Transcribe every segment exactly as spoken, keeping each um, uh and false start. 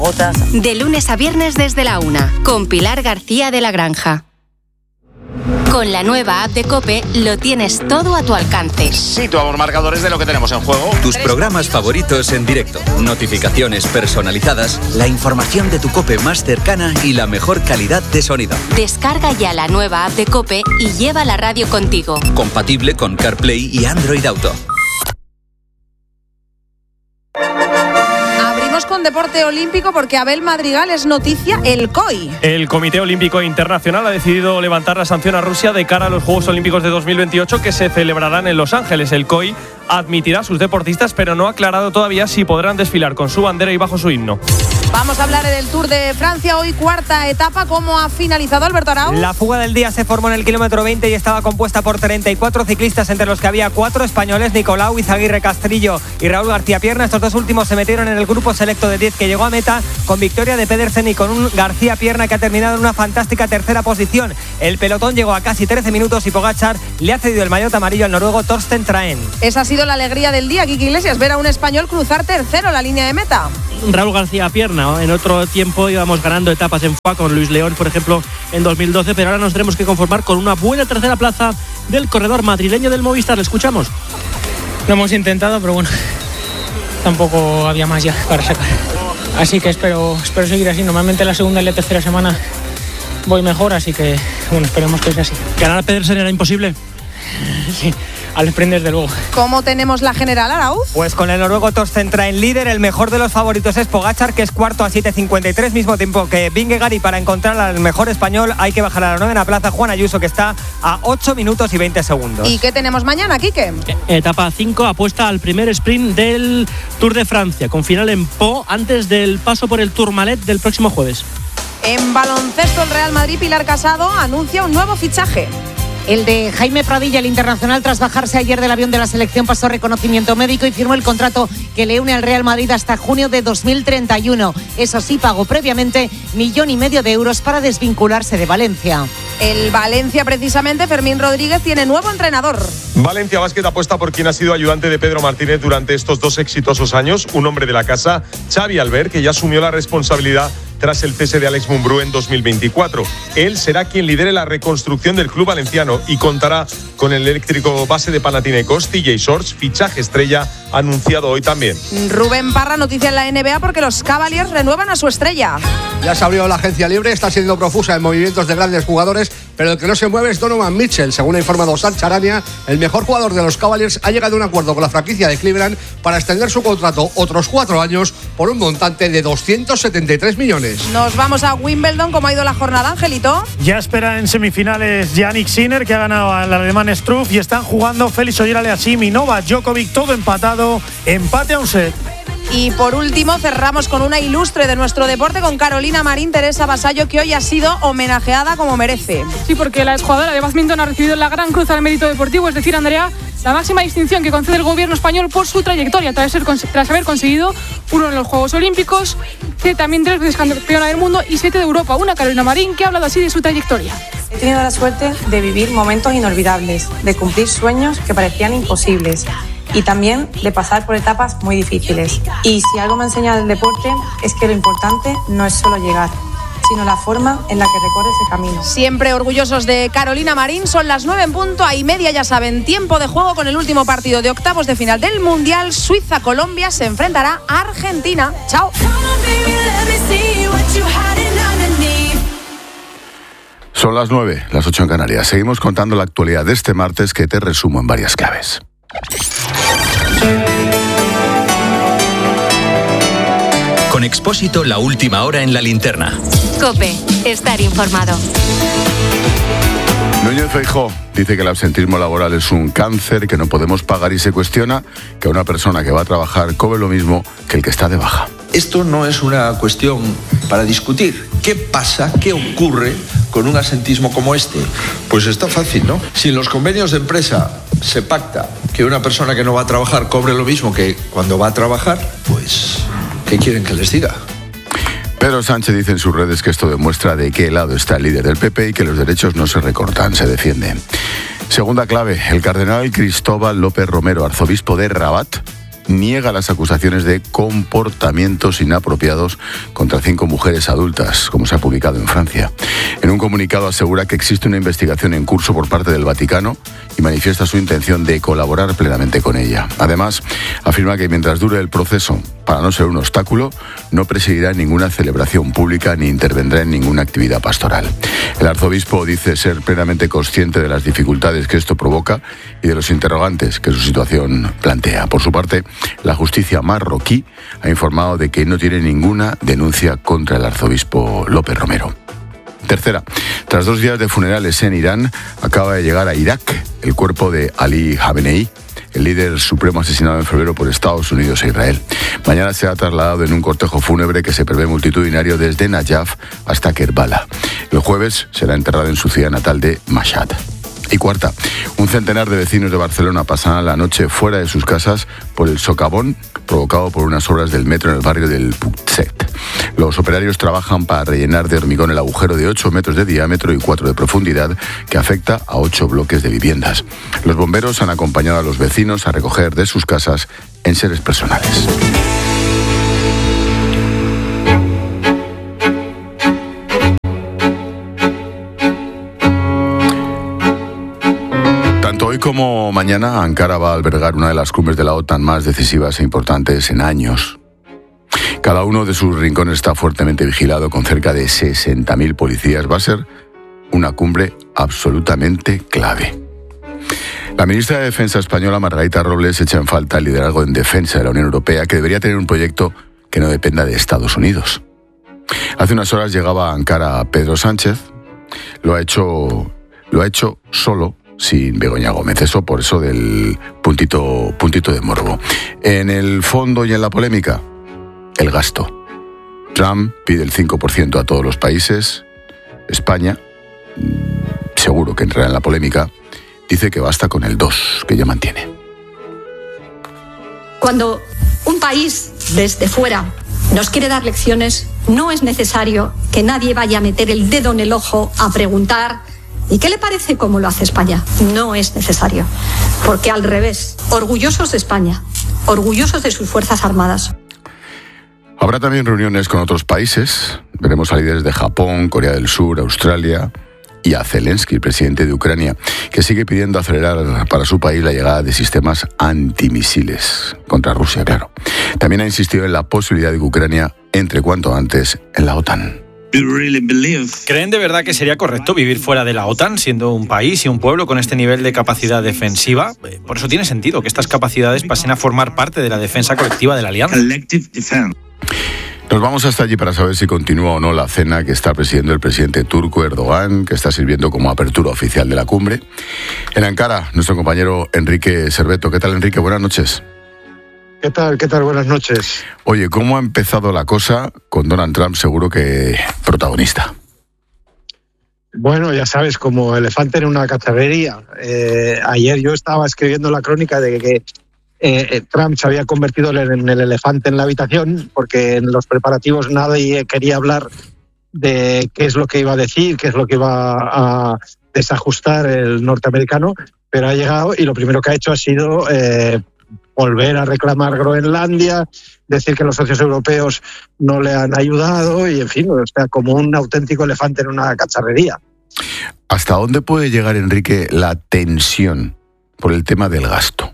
De lunes a viernes desde la una, con Pilar García de la Granja. Con la nueva app de COPE lo tienes todo a tu alcance. Situamos marcadores de lo que tenemos en juego. Tus programas favoritos en directo, notificaciones personalizadas, la información de tu COPE más cercana y la mejor calidad de sonido. Descarga ya la nueva app de COPE y lleva la radio contigo. Compatible con CarPlay y Android Auto. Con deporte olímpico porque Abel Madrigal es noticia el C O I. El Comité Olímpico Internacional ha decidido levantar la sanción a Rusia de cara a los Juegos Olímpicos de dos mil veintiocho que se celebrarán en Los Ángeles. El C O I admitirá a sus deportistas, pero no ha aclarado todavía si podrán desfilar con su bandera y bajo su himno. Vamos a hablar del Tour de Francia, hoy cuarta etapa. ¿Cómo ha finalizado, Alberto Arauz? La fuga del día se formó en el kilómetro veinte y estaba compuesta por treinta y cuatro ciclistas, entre los que había cuatro españoles, Nicolau Izaguirre Castrillo y Raúl García Pierna. Estos dos últimos se metieron en el grupo selecto de diez que llegó a meta con victoria de Pedersen y con un García Pierna que ha terminado en una fantástica tercera posición. El pelotón llegó a casi trece minutos y Pogačar le ha cedido el maillot amarillo al noruego Torsten Traen. Esa ha sido la alegría del día, Kiki Iglesias, ver a un español cruzar tercero en la línea de meta. Raúl García Pierna. En otro tiempo íbamos ganando etapas en F U A con Luis León, por ejemplo, en dos mil doce, pero ahora nos tenemos que conformar con una buena tercera plaza del corredor madrileño del Movistar. ¿Le escuchamos? Lo hemos intentado, pero bueno, tampoco había más ya para sacar. Así que espero, espero seguir así. Normalmente la segunda y la tercera semana voy mejor, así que bueno, esperemos que sea así. ¿Ganar a Pedersen era imposible? Sí, al sprint desde luego. ¿Cómo tenemos la general, Arauz? Pues con el noruego Torsten Traen líder, el mejor de los favoritos es Pogačar, que es cuarto a siete cincuenta y tres, mismo tiempo que Vingegaard, y para encontrar al mejor español hay que bajar a la novena plaza Juan Ayuso, que está a ocho minutos y veinte segundos. ¿Y qué tenemos mañana, Quique? Etapa cinco, apuesta al primer sprint del Tour de Francia, con final en Po, antes del paso por el Tourmalet del próximo jueves. En baloncesto, el Real Madrid, Pilar Casado, anuncia un nuevo fichaje. El de Jaime Pradilla, el internacional, tras bajarse ayer del avión de la selección, pasó reconocimiento médico y firmó el contrato que le une al Real Madrid hasta junio de dos mil treinta y uno. Eso sí, pagó previamente millón y medio de euros para desvincularse de Valencia. El Valencia, precisamente, Fermín Rodríguez, tiene nuevo entrenador. Valencia Basket apuesta por quien ha sido ayudante de Pedro Martínez durante estos dos exitosos años, un hombre de la casa, Xavi Albert, que ya asumió la responsabilidad tras el cese de Alex Mumbrú en dos mil veinticuatro. Él será quien lidere la reconstrucción del club valenciano y contará con el eléctrico base de Panathinaikos, T J Shorts, fichaje estrella anunciado hoy también. Rubén Parra, noticia en la N B A porque los Cavaliers renuevan a su estrella. Ya se abrió la agencia libre, está siendo profusa en movimientos de grandes jugadores, pero el que no se mueve es Donovan Mitchell. Según ha informado Sancha Arania, el mejor jugador de los Cavaliers ha llegado a un acuerdo con la franquicia de Cleveland para extender su contrato otros cuatro años por un montante de doscientos setenta y tres millones. Nos vamos a Wimbledon. ¿Cómo ha ido la jornada, Angelito? Ya espera en semifinales Jannik Sinner, que ha ganado al alemán Struff, y están jugando Félix Auger-Aliassime y Novak Djokovic, todo empatado, empate a un set. Y por último cerramos con una ilustre de nuestro deporte, con Carolina Marín, Teresa Vasallo, que hoy ha sido homenajeada como merece. Sí, porque la exjugadora de badminton ha recibido la Gran Cruz al Mérito Deportivo, es decir, Andrea, la máxima distinción que concede el gobierno español por su trayectoria tras, ser, tras haber conseguido uno en los Juegos Olímpicos, también tres veces campeona del mundo y siete de Europa. Una Carolina Marín que ha hablado así de su trayectoria. He tenido la suerte de vivir momentos inolvidables, de cumplir sueños que parecían imposibles y también de pasar por etapas muy difíciles. Y si algo me ha enseñado el deporte es que lo importante no es solo llegar, sino la forma en la que recorre ese camino. Siempre orgullosos de Carolina Marín. Son las nueve en punto, a y media, ya saben, tiempo de juego con el último partido de octavos de final del Mundial. Suiza-Colombia se enfrentará a Argentina. ¡Chao! Son las nueve, las ocho en Canarias. Seguimos contando la actualidad de este martes, que te resumo en varias claves. Con Expósito, la última hora en la linterna. COPE, estar informado. Núñez Feijóo dice que el absentismo laboral es un cáncer que no podemos pagar y se cuestiona que una persona que va a trabajar cobre lo mismo que el que está de baja. Esto no es una cuestión para discutir. ¿Qué pasa? ¿Qué ocurre con un absentismo como este? Pues está fácil, ¿no? Si en los convenios de empresa se pacta que una persona que no va a trabajar cobre lo mismo que cuando va a trabajar, pues ¿qué quieren que les diga? Pedro Sánchez dice en sus redes que esto demuestra de qué lado está el líder del P P y que los derechos no se recortan, se defienden. Segunda clave, el cardenal Cristóbal López Romero, arzobispo de Rabat, niega las acusaciones de comportamientos inapropiados contra cinco mujeres adultas, como se ha publicado en Francia. En un comunicado asegura que existe una investigación en curso por parte del Vaticano y manifiesta su intención de colaborar plenamente con ella. Además, afirma que mientras dure el proceso, para no ser un obstáculo, no presidirá ninguna celebración pública ni intervendrá en ninguna actividad pastoral. El arzobispo dice ser plenamente consciente de las dificultades que esto provoca y de los interrogantes que su situación plantea. Por su parte, la justicia marroquí ha informado de que no tiene ninguna denuncia contra el arzobispo López Romero. Tercera, tras dos días de funerales en Irán, acaba de llegar a Irak el cuerpo de Ali Khamenei, el líder supremo asesinado en febrero por Estados Unidos e Israel. Mañana será trasladado en un cortejo fúnebre que se prevé multitudinario desde Nayaf hasta Kerbala. El jueves será enterrado en su ciudad natal de Mashhad. Y cuarta, un centenar de vecinos de Barcelona pasarán la noche fuera de sus casas por el socavón provocado por unas obras del metro en el barrio del Putxet. Los operarios trabajan para rellenar de hormigón el agujero de ocho metros de diámetro y cuatro de profundidad que afecta a ocho bloques de viviendas. Los bomberos han acompañado a los vecinos a recoger de sus casas enseres personales. Hoy como mañana, Ankara va a albergar una de las cumbres de la OTAN más decisivas e importantes en años. Cada uno de sus rincones está fuertemente vigilado con cerca de sesenta mil policías. Va a ser una cumbre absolutamente clave. La ministra de Defensa española, Margarita Robles, echa en falta el liderazgo en defensa de la Unión Europea, que debería tener un proyecto que no dependa de Estados Unidos. Hace unas horas llegaba a Ankara Pedro Sánchez. Lo ha hecho, lo ha hecho solo, sin Begoña Gómez. Eso por eso del puntito, puntito de morbo. En el fondo y en la polémica, el gasto. Trump pide el cinco por ciento a todos los países. España, seguro que entrará en la polémica, dice que basta con el dos por ciento que ya mantiene. Cuando un país desde fuera nos quiere dar lecciones, no es necesario que nadie vaya a meter el dedo en el ojo a preguntar ¿y qué le parece cómo lo hace España? No es necesario, porque al revés, orgullosos de España, orgullosos de sus Fuerzas Armadas. Habrá también reuniones con otros países. Veremos a líderes de Japón, Corea del Sur, Australia y a Zelensky, el presidente de Ucrania, que sigue pidiendo acelerar para su país la llegada de sistemas antimisiles contra Rusia, claro. También ha insistido en la posibilidad de que Ucrania entre cuanto antes en la OTAN. ¿Creen de verdad que sería correcto vivir fuera de la OTAN, siendo un país y un pueblo con este nivel de capacidad defensiva? Por eso tiene sentido que estas capacidades pasen a formar parte de la defensa colectiva de la alianza. Nos vamos hasta allí para saber si continúa o no la cena que está presidiendo el presidente turco Erdogan, que está sirviendo como apertura oficial de la cumbre. En Ankara, nuestro compañero Enrique Cerveto. ¿Qué tal, Enrique? Buenas noches. ¿Qué tal? ¿Qué tal? Buenas noches. Oye, ¿cómo ha empezado la cosa con Donald Trump seguro que protagonista? Bueno, ya sabes, como elefante en una cacharrería. Eh, ayer yo estaba escribiendo la crónica de que eh, Trump se había convertido en el elefante en la habitación, porque en los preparativos nadie quería hablar de qué es lo que iba a decir, qué es lo que iba a desajustar el norteamericano, pero ha llegado y lo primero que ha hecho ha sido Eh, volver a reclamar Groenlandia, decir que los socios europeos no le han ayudado y, en fin, o sea, como un auténtico elefante en una cacharrería. ¿Hasta dónde puede llegar, Enrique, la tensión por el tema del gasto?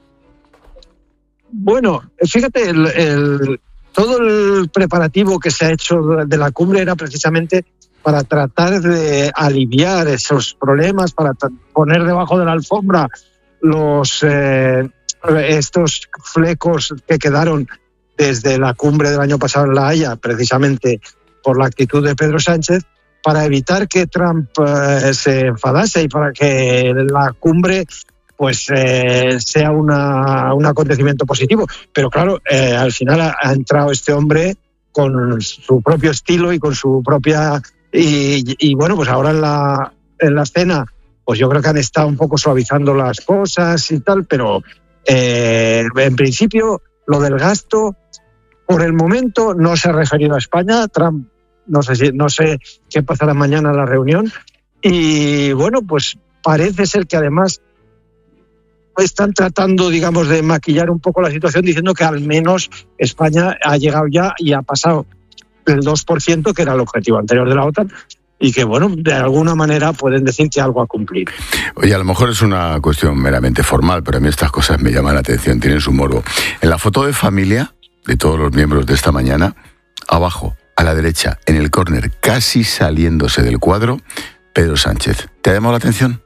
Bueno, fíjate, el, el, todo el preparativo que se ha hecho de la cumbre era precisamente para tratar de aliviar esos problemas, para poner debajo de la alfombra los... Eh, estos flecos que quedaron desde la cumbre del año pasado en La Haya, precisamente por la actitud de Pedro Sánchez, para evitar que Trump eh, se enfadase y para que la cumbre pues eh, sea una, un acontecimiento positivo. Pero claro, eh, al final ha, ha entrado este hombre con su propio estilo y con su propia... Y, y bueno, pues ahora en la, en la escena, pues yo creo que han estado un poco suavizando las cosas y tal, pero... Eh, en principio, lo del gasto, por el momento no se ha referido a España. Trump, no sé, si, no sé qué pasará mañana en la reunión. Y bueno, pues parece ser que además están tratando, digamos, de maquillar un poco la situación diciendo que al menos España ha llegado ya y ha pasado el dos por ciento, que era el objetivo anterior de la OTAN, y que, bueno, de alguna manera pueden decir que algo a cumplir. Oye, a lo mejor es una cuestión meramente formal, pero a mí estas cosas me llaman la atención, tienen su morbo. En la foto de familia de todos los miembros de esta mañana, abajo, a la derecha, en el córner, casi saliéndose del cuadro, Pedro Sánchez. ¿Te ha llamado la atención?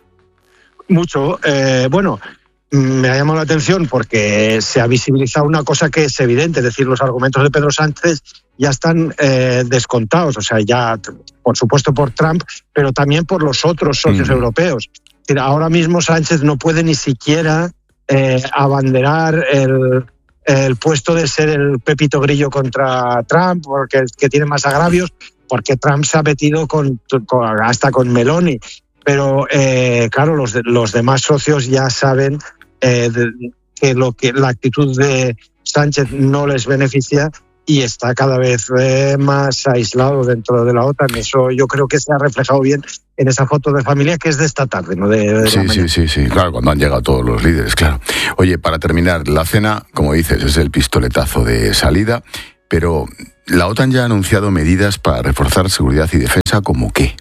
Mucho. Eh, bueno, me ha llamado la atención porque se ha visibilizado una cosa que es evidente, es decir, los argumentos de Pedro Sánchez ya están eh, descontados, o sea, ya, por supuesto, por Trump, pero también por los otros socios mm. europeos. Es decir, ahora mismo Sánchez no puede ni siquiera eh, abanderar el, el puesto de ser el Pepito Grillo contra Trump, porque que tiene más agravios, porque Trump se ha metido con, con, hasta con Meloni. Pero, eh, claro, los, de, los demás socios ya saben eh, de, que, lo que la actitud de Sánchez no les beneficia y está cada vez eh, más aislado dentro de la OTAN. Eso yo creo que se ha reflejado bien en esa foto de familia que es de esta tarde, ¿no? De, de sí, sí, sí, sí, claro, cuando han llegado todos los líderes, claro. Oye, para terminar, la cena, como dices, es el pistoletazo de salida, pero la OTAN ya ha anunciado medidas para reforzar seguridad y defensa, ¿como qué?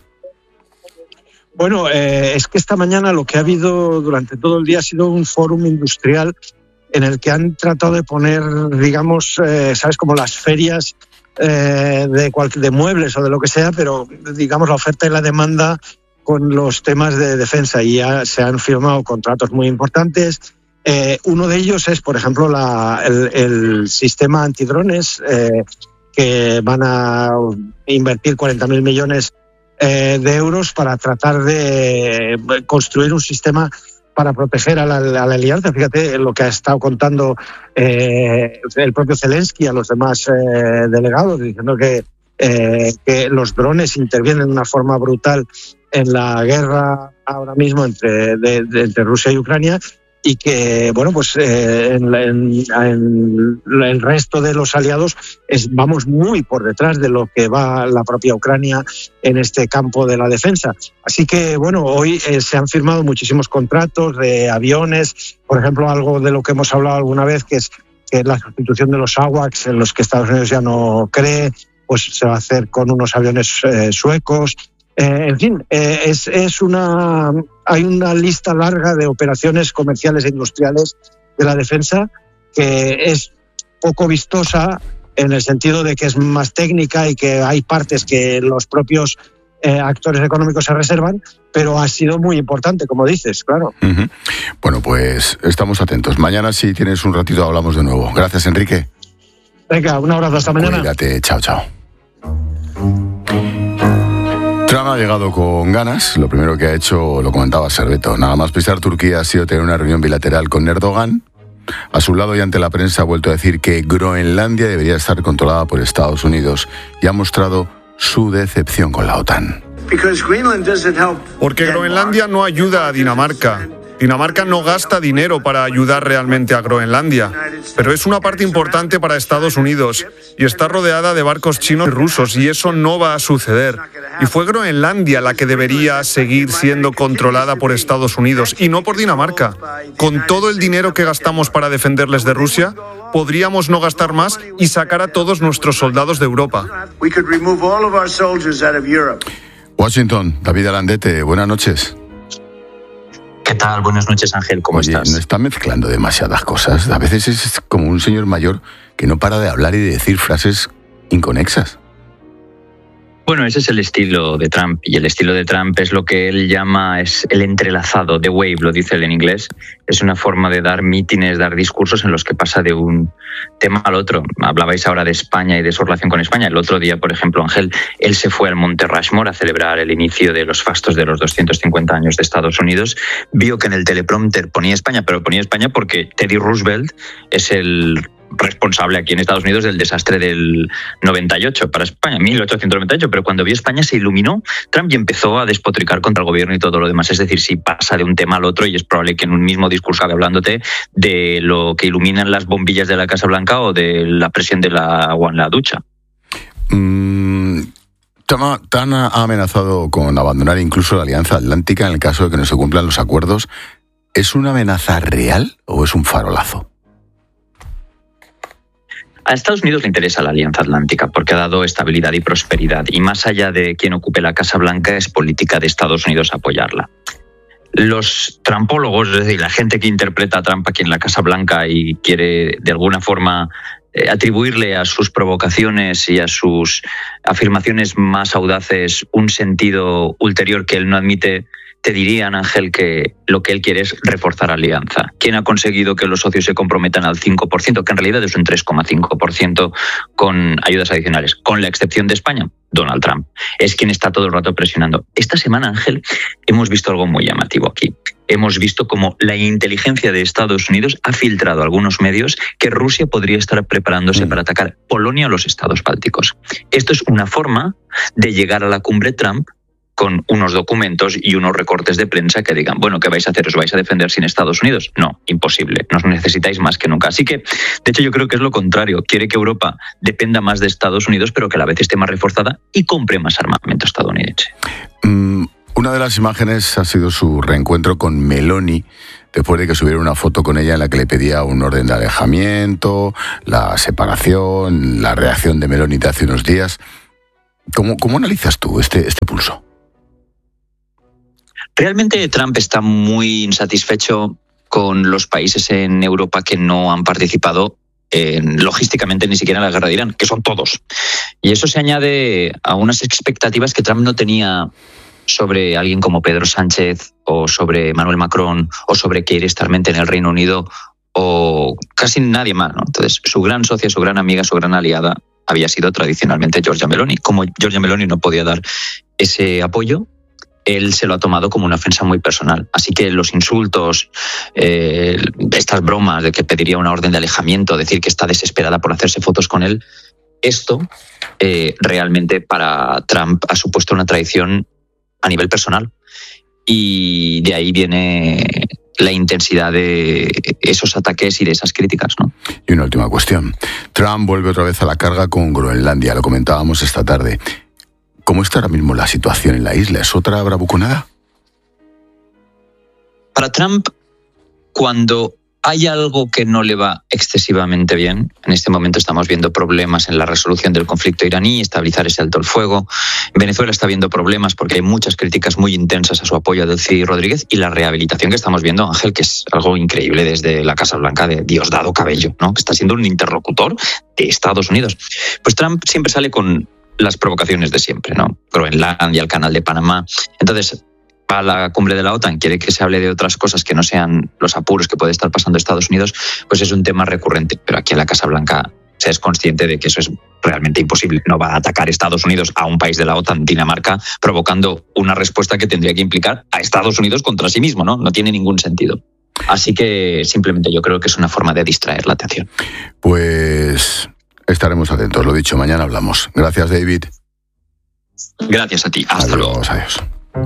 Bueno, eh, es que esta mañana lo que ha habido durante todo el día ha sido un fórum industrial en el que han tratado de poner, digamos, eh, ¿sabes? Como las ferias eh, de, cual, de muebles o de lo que sea, pero, digamos, la oferta y la demanda con los temas de defensa. Y ya se han firmado contratos muy importantes. Eh, uno de ellos es, por ejemplo, la, el, el sistema antidrones, eh, que van a invertir cuarenta mil millones de euros para tratar de construir un sistema para proteger a la, a la alianza. Fíjate lo que ha estado contando eh, el propio Zelensky a los demás eh, delegados, diciendo que, eh, que los drones intervienen de una forma brutal en la guerra ahora mismo entre, de, de, entre Rusia y Ucrania, y que, bueno, pues eh, en, en, en el resto de los aliados es, vamos muy por detrás de lo que va la propia Ucrania en este campo de la defensa. Así que, bueno, hoy eh, se han firmado muchísimos contratos de aviones, por ejemplo, algo de lo que hemos hablado alguna vez, que es que la sustitución de los AWACS, en los que Estados Unidos ya no cree, pues se va a hacer con unos aviones eh, suecos. Eh, en fin, eh, es, es una, hay una lista larga de operaciones comerciales e industriales de la defensa que es poco vistosa en el sentido de que es más técnica y que hay partes que los propios eh, actores económicos se reservan, pero ha sido muy importante, como dices, claro. Uh-huh. Bueno, pues estamos atentos. Mañana, si tienes un ratito, hablamos de nuevo. Gracias, Enrique. Venga, un abrazo, hasta mañana. Cuídate, chao, chao. Trump ha llegado con ganas. Lo primero que ha hecho, lo comentaba Serveto, nada más pisar Turquía ha sido tener una reunión bilateral con Erdogan. A su lado y ante la prensa ha vuelto a decir que Groenlandia debería estar controlada por Estados Unidos y ha mostrado su decepción con la OTAN. Porque Groenlandia no ayuda a Dinamarca. Dinamarca no gasta dinero para ayudar realmente a Groenlandia, pero es una parte importante para Estados Unidos y está rodeada de barcos chinos y rusos y eso no va a suceder. Y fue Groenlandia la que debería seguir siendo controlada por Estados Unidos y no por Dinamarca. Con todo el dinero que gastamos para defenderles de Rusia, podríamos no gastar más y sacar a todos nuestros soldados de Europa. Washington, David Alandete, buenas noches. ¿Qué tal? Buenas noches, Ángel, ¿cómo Oye, estás? No está mezclando demasiadas cosas. A veces es como un señor mayor que no para de hablar y de decir frases inconexas. Bueno, ese es el estilo de Trump, y el estilo de Trump es lo que él llama es el entrelazado, the wave, lo dice él en inglés. Es una forma de dar mítines, dar discursos en los que pasa de un tema al otro. Hablabais ahora de España y de su relación con España. El otro día, por ejemplo, Ángel, él se fue al Monte Rushmore a celebrar el inicio de los fastos de los doscientos cincuenta años de Estados Unidos. Vio que en el teleprompter ponía España, pero ponía España porque Teddy Roosevelt es el responsable aquí en Estados Unidos del desastre del noventa y ocho para España, mil ochocientos noventa y ocho, pero cuando vio España se iluminó Trump y empezó a despotricar contra el gobierno y todo lo demás. Es decir, si pasa de un tema al otro, y es probable que en un mismo discurso acabe hablándote de lo que iluminan las bombillas de la Casa Blanca o de la presión del agua en la ducha. Mm, Trump ha amenazado con abandonar incluso la Alianza Atlántica en el caso de que no se cumplan los acuerdos. ¿Es una amenaza real o es un farolazo? A Estados Unidos le interesa la Alianza Atlántica porque ha dado estabilidad y prosperidad, y más allá de quien ocupe la Casa Blanca, es política de Estados Unidos apoyarla. Los trampólogos, es decir, la gente que interpreta a Trump aquí en la Casa Blanca y quiere de alguna forma eh, atribuirle a sus provocaciones y a sus afirmaciones más audaces un sentido ulterior que él no admite, te dirían, Ángel, que lo que él quiere es reforzar alianza. ¿Quién ha conseguido que los socios se comprometan al cinco por ciento, que en realidad es un tres coma cinco por ciento con ayudas adicionales, con la excepción de España? Donald Trump. Es quien está todo el rato presionando. Esta semana, Ángel, hemos visto algo muy llamativo aquí. Hemos visto cómo la inteligencia de Estados Unidos ha filtrado a algunos medios que Rusia podría estar preparándose mm. para atacar Polonia o los estados bálticos. Esto es una forma de llegar a la cumbre Trump con unos documentos y unos recortes de prensa que digan, bueno, ¿qué vais a hacer? ¿Os vais a defender sin Estados Unidos? No, imposible. Nos necesitáis más que nunca. Así que, de hecho, yo creo que es lo contrario. Quiere que Europa dependa más de Estados Unidos, pero que a la vez esté más reforzada y compre más armamento estadounidense. Mm, una de las imágenes ha sido su reencuentro con Meloni, después de que subiera una foto con ella en la que le pedía un orden de alejamiento, la separación, la reacción de Meloni de hace unos días. ¿Cómo, cómo analizas tú este, este pulso? Realmente Trump está muy insatisfecho con los países en Europa que no han participado en, logísticamente ni siquiera en la guerra de Irán, que son todos. Y eso se añade a unas expectativas que Trump no tenía sobre alguien como Pedro Sánchez o sobre Emmanuel Macron o sobre Keir Starmer en el Reino Unido o casi nadie más, ¿no? Entonces, su gran socia, su gran amiga, su gran aliada había sido tradicionalmente Giorgia Meloni. Como Giorgia Meloni no podía dar ese apoyo, él se lo ha tomado como una ofensa muy personal. Así que los insultos, eh, estas bromas de que pediría una orden de alejamiento, decir que está desesperada por hacerse fotos con él, esto eh, realmente para Trump ha supuesto una traición a nivel personal. Y de ahí viene la intensidad de esos ataques y de esas críticas, ¿no? Y una última cuestión. Trump vuelve otra vez a la carga con Groenlandia, lo comentábamos esta tarde. ¿Cómo está ahora mismo la situación en la isla? ¿Es otra bravuconada? Para Trump, cuando hay algo que no le va excesivamente bien, en este momento estamos viendo problemas en la resolución del conflicto iraní, estabilizar ese alto el fuego. Venezuela está viendo problemas porque hay muchas críticas muy intensas a su apoyo a Delcy Rodríguez, y la rehabilitación que estamos viendo, Ángel, que es algo increíble desde la Casa Blanca de Diosdado Cabello, ¿no? Que está siendo un interlocutor de Estados Unidos. Pues Trump siempre sale con las provocaciones de siempre, ¿no? Groenlandia, el canal de Panamá. Entonces, a la cumbre de la OTAN quiere que se hable de otras cosas que no sean los apuros que puede estar pasando Estados Unidos, pues es un tema recurrente. Pero aquí en la Casa Blanca se es consciente de que eso es realmente imposible. No va a atacar Estados Unidos a un país de la OTAN, Dinamarca, provocando una respuesta que tendría que implicar a Estados Unidos contra sí mismo, ¿no? No tiene ningún sentido. Así que simplemente yo creo que es una forma de distraer la atención. Pues estaremos atentos. Lo dicho, mañana hablamos. Gracias, David. Gracias a ti. Hasta adiós, luego. Adiós.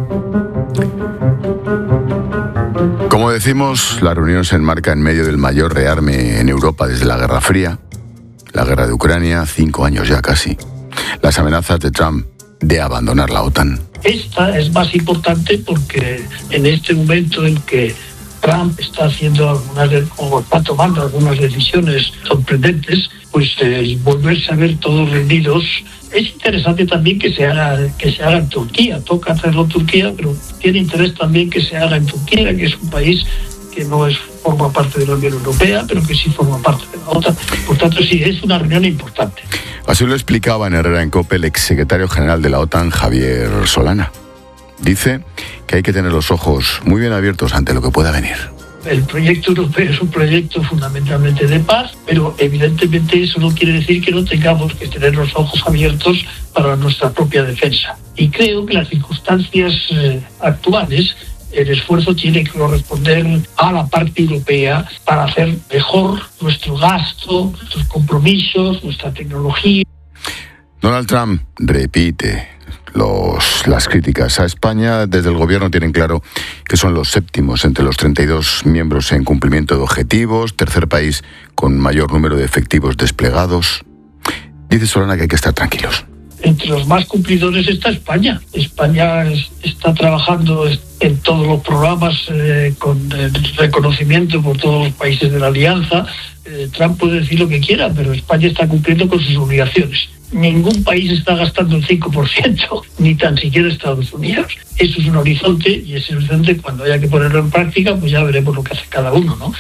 Como decimos, la reunión se enmarca en medio del mayor rearme en Europa desde la Guerra Fría, la guerra de Ucrania, cinco años ya casi, las amenazas de Trump de abandonar la OTAN. Esta es más importante porque en este momento en que Trump está haciendo algunas, o está tomando algunas decisiones sorprendentes, pues eh, volverse a ver todos rendidos. Es interesante también que se haga que se haga en Turquía. Toca hacerlo en Turquía, pero tiene interés también que se haga en Turquía, que es un país que no es forma parte de la Unión Europea, pero que sí forma parte de la OTAN. Por tanto, sí, es una reunión importante. Así lo explicaba en Herrera en COPE el exsecretario general de la OTAN, Javier Solana. Dice que hay que tener los ojos muy bien abiertos ante lo que pueda venir. El proyecto europeo es un proyecto fundamentalmente de paz, pero evidentemente eso no quiere decir que no tengamos que tener los ojos abiertos para nuestra propia defensa. Y creo que las circunstancias eh, actuales, el esfuerzo tiene que corresponder a la parte europea para hacer mejor nuestro gasto, nuestros compromisos, nuestra tecnología. Donald Trump repite Los, las críticas a España. Desde el gobierno tienen claro que son los séptimos entre los treinta y dos miembros en cumplimiento de objetivos, tercer país con mayor número de efectivos desplegados. Dice Solana que hay que estar tranquilos. entre los más cumplidores está España. España es, está trabajando en todos los programas eh, con el reconocimiento por todos los países de la alianza. Eh, Trump puede decir lo que quiera, pero España está cumpliendo con sus obligaciones. Ningún país está gastando el cinco por ciento, ni tan siquiera Estados Unidos. Eso es un horizonte, y ese horizonte, cuando haya que ponerlo en práctica, pues ya veremos lo que hace cada uno, ¿no?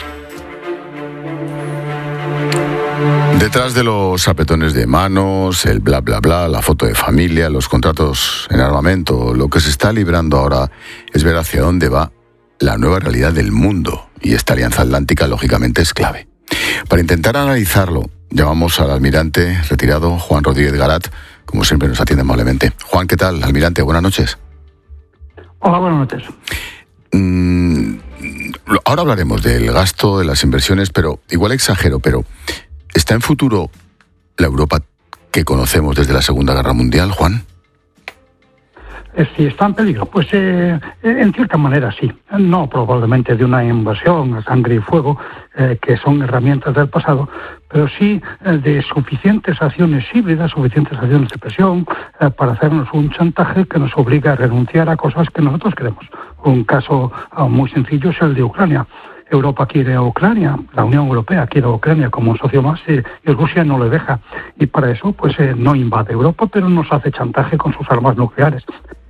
Detrás de los apretones de manos, el bla bla bla, la foto de familia, los contratos en armamento, lo que se está librando ahora es ver hacia dónde va la nueva realidad del mundo, y esta alianza atlántica lógicamente es clave. Para intentar analizarlo, llamamos al almirante retirado Juan Rodríguez Garat, como siempre nos atiende amablemente. Juan, ¿qué tal? Almirante, buenas noches. Hola, buenas noches. Mm, ahora hablaremos del gasto, de las inversiones, pero igual exagero, pero ¿está en futuro la Europa que conocemos desde la Segunda Guerra Mundial, Juan? Eh, si está en peligro, pues eh, en cierta manera sí. No probablemente de una invasión a sangre y fuego, eh, que son herramientas del pasado, pero sí eh, de suficientes acciones híbridas, suficientes acciones de presión eh, para hacernos un chantaje que nos obliga a renunciar a cosas que nosotros queremos. Un caso uh, muy sencillo es el de Ucrania. Europa quiere a Ucrania, la Unión Europea quiere a Ucrania como un socio más, eh, y Rusia no le deja. Y para eso pues eh, no invade Europa, pero nos hace chantaje con sus armas nucleares.